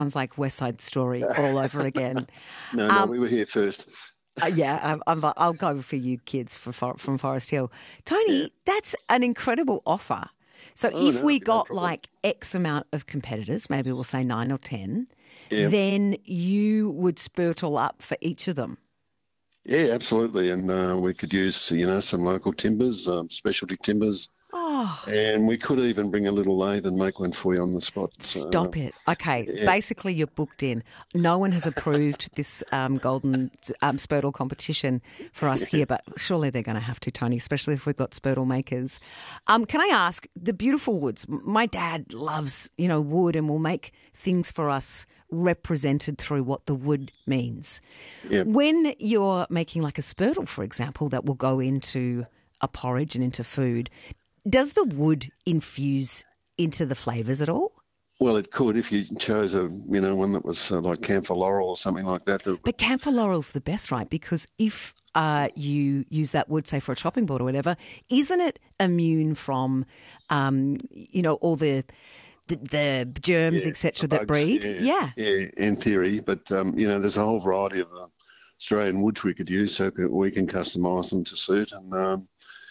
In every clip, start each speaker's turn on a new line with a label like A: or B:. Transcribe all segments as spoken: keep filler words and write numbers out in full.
A: Sounds like West Side Story all over again.
B: no, no, we were here first.
A: Uh, yeah, I'm, I'm, I'll go for you kids for, for, from Forest Hill. Tony,
B: Yeah.
A: that's an incredible offer. So
B: Oh,
A: if
B: no,
A: we
B: no
A: got
B: problem.
A: like X amount of competitors, maybe we'll say nine or ten,
B: Yeah.
A: then you would spurtle up for each of them.
B: Yeah, absolutely. And uh, we could use, you know, some local timbers, um, specialty timbers.
A: Oh,
B: And we could even bring a little lathe and make one for you on the spot.
A: stop
B: So,
A: it. Okay,
B: yeah.
A: basically you're booked in. No one has approved this um, golden um, Spurtle competition for us here, but surely they're going to have to, Tony, especially if we've got Spurtle makers. Um, can I ask, the beautiful woods, my dad loves, you know, wood and will make things for us represented through what the wood means.
B: Yeah.
A: When you're making like a Spurtle, for example, that will go into a porridge and into food, does the wood infuse into the flavours at all?
B: Well, it could if you chose a, you know, one that was uh, like camphor laurel or something like that. that
A: But camphor laurel's the best, right? Because if uh, you use that wood, say, for a chopping board or whatever, isn't it immune from, um, you know, all the the, the germs,
B: yeah,
A: et cetera,
B: the
A: that
B: bugs,
A: breed?
B: Yeah, yeah, in theory. But, um, you know, there's a whole variety of uh, Australian woods we could use, so we can customise them to suit. And, um,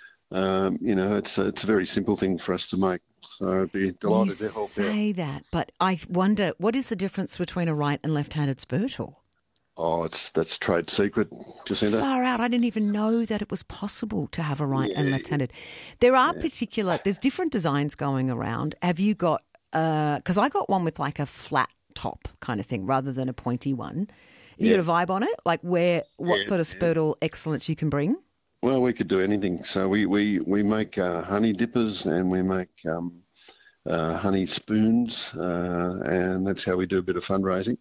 B: um, you know, it's, it's a very simple thing for us to make. So I'd be delighted
A: You
B: to help out.
A: say that, but I wonder, what is the difference between a right and left-handed Spurtle?
B: Oh, it's that's trade secret, Jacinta.
A: Far out. I didn't even know that it was possible to have a right and
B: Yeah.
A: left-handed. There are particular, there's different designs going around. Have you got, because I got one with like a flat top kind of thing rather than a pointy one. You
B: Yeah.
A: got a vibe on it? Like where, what
B: Yeah,
A: sort of Spurtle excellence you can bring?
B: Well, we could do anything. So we we we make uh, honey dippers and we make um, uh, honey spoons, uh, and that's how we do a bit of fundraising.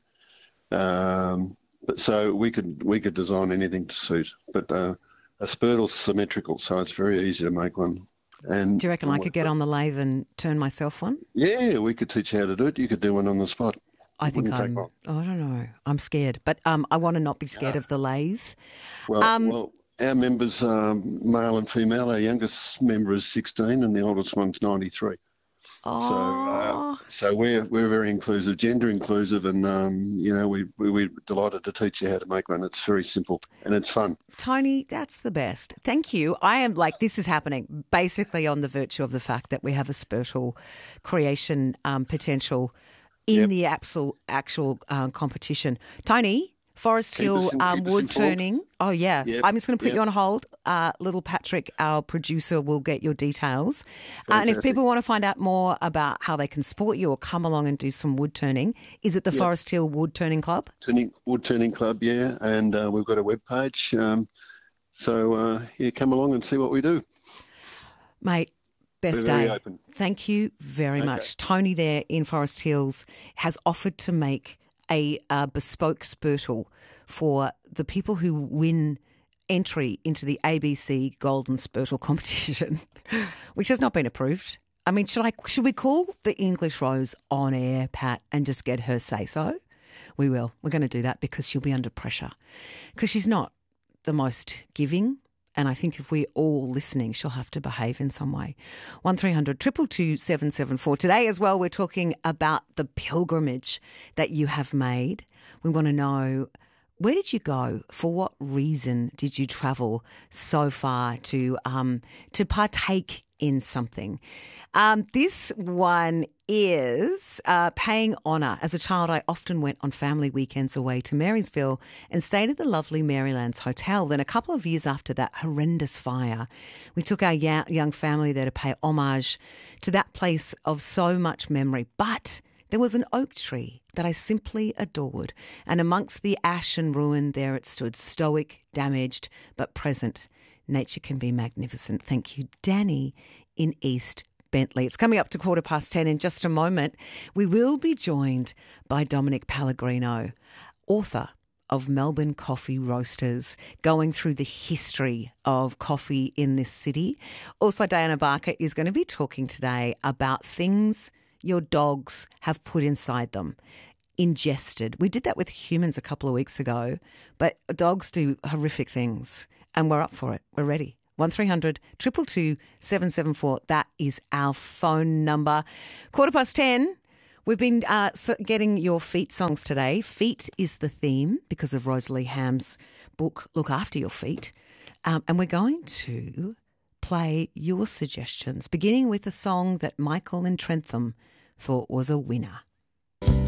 B: Um, but so we could we could design anything to suit. But uh, a Spurtle's symmetrical, so it's very easy to make one. And
A: Do you reckon I could get on the lathe and turn myself one?
B: Yeah, we could teach you how to do it. You could do one on the spot.
A: I
B: It
A: think
B: wouldn't take
A: I'm,
B: long.
A: I don't know. I'm scared, but um, I want to not be scared of the lathe.
B: Well,
A: Um,
B: well, our members, um, male and female, our youngest member is sixteen and the oldest one's ninety-three.
A: Oh,
B: So, uh, so we're we're very inclusive, gender inclusive, and um, you know we, we we're delighted to teach you how to make one. It's very simple and it's fun.
A: Tony, that's the best. Thank you. I am like, this is happening basically on the virtue of the fact that we have a Spurtle creation um, potential in
B: Yep.
A: the actual actual um, competition. Tony, Forest
B: Keep
A: Hill
B: us in-
A: um,
B: keep us
A: wood
B: informed.
A: turning. Oh, yeah.
B: Yep,
A: I'm just going to put
B: yep.
A: you on hold. Uh, little Patrick, our producer, will get your details. Uh, and if
B: Fantastic.
A: people want to find out more about how they can support you or come along and do some wood turning, is it the Forest Hill Wood Turning Club?
B: Turning, wood turning club, yeah, and uh, we've got a web page. Um, so uh, yeah, come along and see what we do.
A: Mate, best
B: We're very
A: day.
B: open.
A: Thank you very much. Tony there in Forest Hills has offered to make a uh, bespoke Spurtle for the people who win entry into the A B C Golden Spurtle competition, which has not been approved. I mean, should I should we call the English Rose on air, Pat, and just get her say so? We will. We're going to do that because she'll be under pressure because she's not the most giving. And I think if we're all listening, she'll have to behave in some way. one three hundred two two two seven seven four. Today as well, we're talking about the pilgrimage that you have made. We want to know, where did you go? For what reason did you travel so far to um, to partake in something? Um, this one is uh, paying honour. As a child, I often went on family weekends away to Marysville and stayed at the lovely Marylands Hotel. Then a couple of years after that horrendous fire, we took our ya- young family there to pay homage to that place of so much memory. But there was an oak tree that I simply adored, and amongst the ash and ruin there it stood, stoic, damaged, but present. Nature can be magnificent. Thank you, Danny in East Bentley. It's coming up to quarter past ten in just a moment. We will be joined by Dominic Pellegrino, author of Melbourne Coffee Roasters, going through the history of coffee in this city. Also, Diana Barker is going to be talking today about things your dogs have put inside them, ingested. We did that with humans a couple of weeks ago, but dogs do horrific things, and we're up for it. We're ready. one three hundred two two two seven seven four. That is our phone number. Quarter past ten. We've been uh, getting your feet songs today. Feet is the theme because of Rosalie Ham's book, Look After Your Feet. Um, and we're going to play your suggestions, beginning with a song that Michael in Trentham thought was a winner.